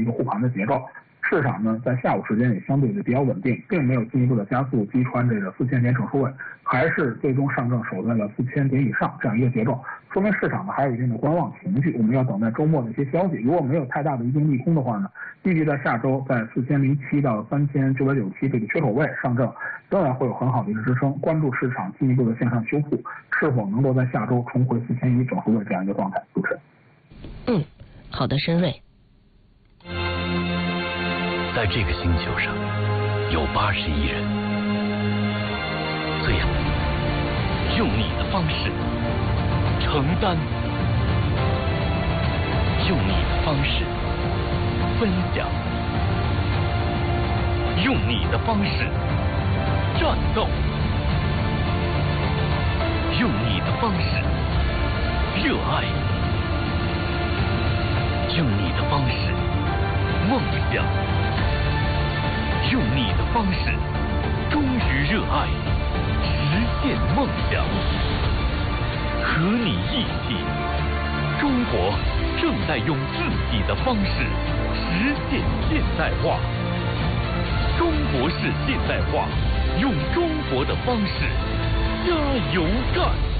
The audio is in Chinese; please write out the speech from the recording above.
个护盘的节奏。市场呢在下午时间也相对的比较稳定，并没有进一步的加速击穿这个4000点整数位，还是最终上证守在了4000点以上这样一个节奏，说明市场呢还有一定的观望情绪。我们要等待周末的一些消息，如果没有太大的一定利空的话呢，预计在下周在4007到3997这个缺口位，上证仍然会有很好的一个支撑。关注市场进一步的向上修复，是否能够在下周重回4001整数位这样一个状态。主持人。 好的，申瑞。 在这个星球上，有81人，最后用你的方式承担，用你的方式分享，用你的方式战斗，用你的方式热爱，用你的方式梦想。用你的方式忠于热爱，实现梦想。和你一起，中国正在用自己的方式实现现代化。中国式现代化，用中国的方式加油干。